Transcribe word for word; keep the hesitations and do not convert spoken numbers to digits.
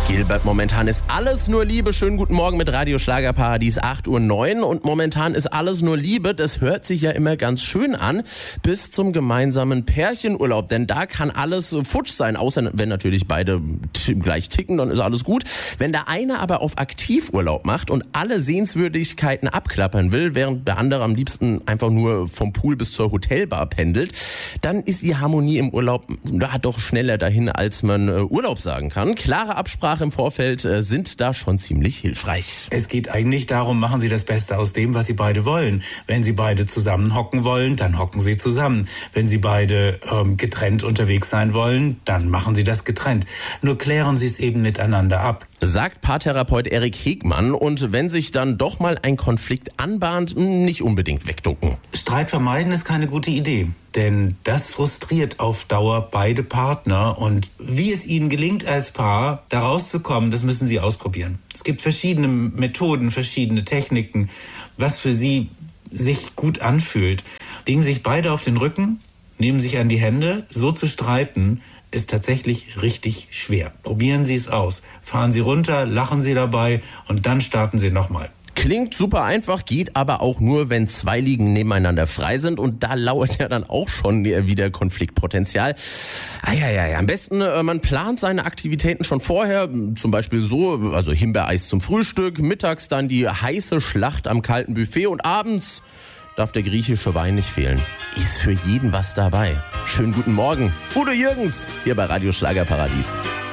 Gilbert, momentan ist alles nur Liebe. Schönen guten Morgen mit Radio Schlagerparadies, acht Uhr neun. Und momentan ist alles nur Liebe. Das hört sich ja immer ganz schön an, bis zum gemeinsamen Pärchenurlaub. Denn da kann alles futsch sein, außer wenn natürlich beide t- gleich ticken, dann ist alles gut. Wenn der eine aber auf Aktivurlaub macht und alle Sehenswürdigkeiten abklappern will, während der andere am liebsten einfach nur vom Pool bis zur Hotelbar pendelt, dann ist die Harmonie im Urlaub da doch schneller dahin, als man äh, Urlaub sagen kann. Klare Absprache im Vorfeld äh, sind da schon ziemlich hilfreich. Es geht eigentlich darum, machen Sie das Beste aus dem, was Sie beide wollen. Wenn Sie beide zusammen hocken wollen, dann hocken Sie zusammen. Wenn Sie beide ähm, getrennt unterwegs sein wollen, dann machen Sie das getrennt. Nur klären Sie es eben miteinander ab. Sagt Paartherapeut Erik Hegmann. Und wenn sich dann doch mal ein Konflikt anbahnt, nicht unbedingt wegducken. Streit vermeiden ist keine gute Idee. Denn das frustriert auf Dauer beide Partner. Und wie es ihnen gelingt als Paar, da rauszukommen, das müssen sie ausprobieren. Es gibt verschiedene Methoden, verschiedene Techniken, was für sie sich gut anfühlt. Legen sich beide auf den Rücken, nehmen sich an die Hände. So zu streiten ist tatsächlich richtig schwer. Probieren Sie es aus. Fahren Sie runter, lachen Sie dabei und dann starten Sie nochmal. Klingt super einfach, geht aber auch nur, wenn zwei Liegen nebeneinander frei sind. Und da lauert ja dann auch schon wieder Konfliktpotenzial. Ah, ja, ja, ja. Am besten, man plant seine Aktivitäten schon vorher. Zum Beispiel so, also Himbeereis zum Frühstück, mittags dann die heiße Schlacht am kalten Buffet und abends darf der griechische Wein nicht fehlen. Ist für jeden was dabei. Schönen guten Morgen. Udo Jürgens hier bei Radio Schlagerparadies.